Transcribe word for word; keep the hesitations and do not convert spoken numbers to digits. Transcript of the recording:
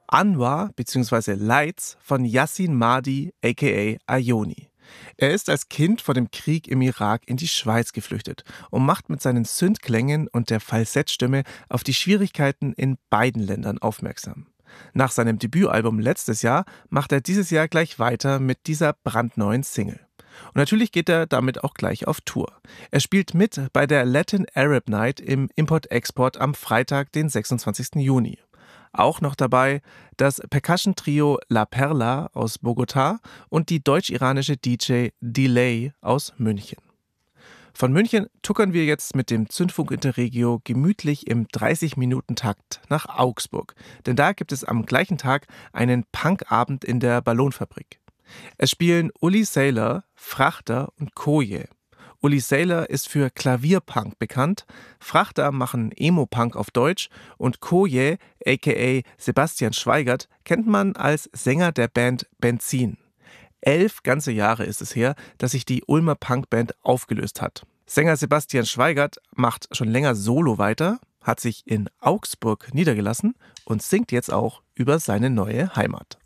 Anwar bzw. Lights von Yassin Mahdi aka Ayoni. Er ist als Kind vor dem Krieg im Irak in die Schweiz geflüchtet und macht mit seinen Synth-Klängen und der Falsettstimme auf die Schwierigkeiten in beiden Ländern aufmerksam. Nach seinem Debütalbum letztes Jahr macht er dieses Jahr gleich weiter mit dieser brandneuen Single. Und natürlich geht er damit auch gleich auf Tour. Er spielt mit bei der Latin Arab Night im Import-Export am Freitag, den sechsundzwanzigsten Juni. Auch noch dabei das Percussion-Trio La Perla aus Bogotá und die deutsch-iranische D J Delay aus München. Von München tuckern wir jetzt mit dem Zündfunk Interregio gemütlich im dreißig-Minuten-Takt nach Augsburg. Denn da gibt es am gleichen Tag einen Punkabend in der Ballonfabrik. Es spielen Uli Sailor, Frachter und Koje. Uli Sailor ist für Klavierpunk bekannt, Frachter machen Emo-Punk auf Deutsch und Koje aka Sebastian Schweigert kennt man als Sänger der Band Benzin. Elf ganze Jahre ist es her, dass sich die Ulmer Punkband aufgelöst hat. Sänger Sebastian Schweigert macht schon länger Solo weiter, hat sich in Augsburg niedergelassen und singt jetzt auch über seine neue Heimat.